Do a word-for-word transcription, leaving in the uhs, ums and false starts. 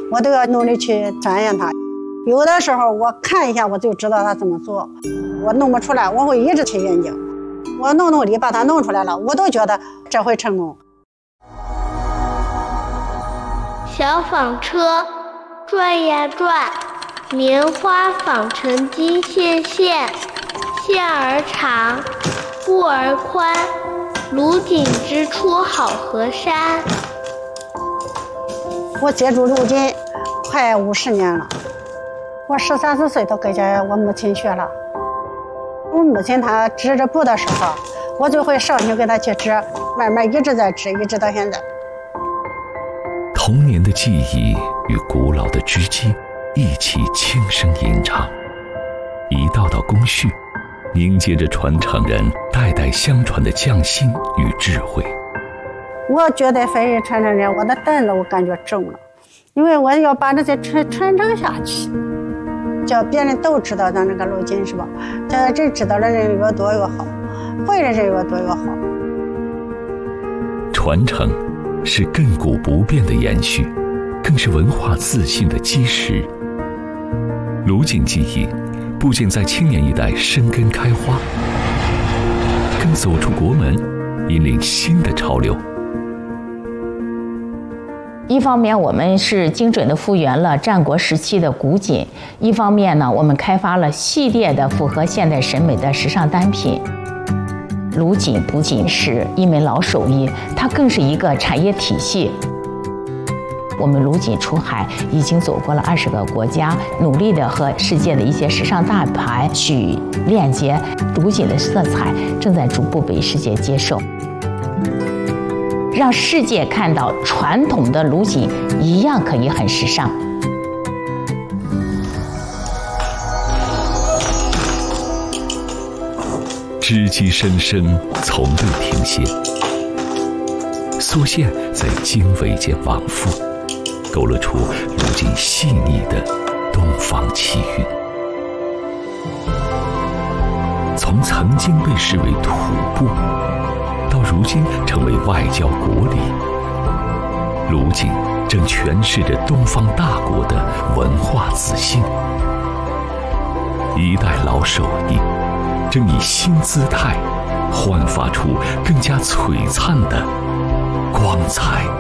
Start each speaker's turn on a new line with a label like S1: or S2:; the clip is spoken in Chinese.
S1: 我都要努力去钻研它。有的时候我看一下我就知道他怎么做，我弄不出来我会一直去研究，我弄努力把它弄出来了，我都觉得这回成功。
S2: 小纺车转呀转，棉花纺成金线线，线儿长，布儿宽，卢锦织出好河山。
S1: 我接触卢锦快五十年了，我十三四岁都跟着我母亲学了。我母亲她织着布的时候，我就会上去跟她去织，慢慢一直在织，一直到现在。
S3: 童年的记忆与古老的织机一起轻声吟唱，一道道工序凝结着传承人代代相传的匠心与智慧。
S1: 我觉得非遗传承人，我的担子我感觉重了，因为我要把这些传传承下去，叫别人都知道咱这个卢锦是吧？这这知道的人越多越好，会的人越多越好。
S3: 传承是亘古不变的延续，更是文化自信的基石。卢锦技艺不仅在青年一代生根开花，更走出国门，引领新的潮流。
S4: 一方面我们是精准地复原了战国时期的古锦，一方面呢，我们开发了系列的符合现代审美的时尚单品。卢锦不仅是一门老手艺，它更是一个产业体系。我们卢锦出海已经走过了二十个国家，努力地和世界的一些时尚大牌去链接。卢锦的色彩正在逐步被世界接受，让世界看到传统的卢锦一样可以很时尚。
S3: 织机声声从未停歇，梭线在经纬间往复，勾勒出卢锦细腻的东方气韵。从曾经被视为土布，到如今成为外交国礼，卢锦正诠释着东方大国的文化自信。一代老手艺正以新姿态焕发出更加璀璨的光彩。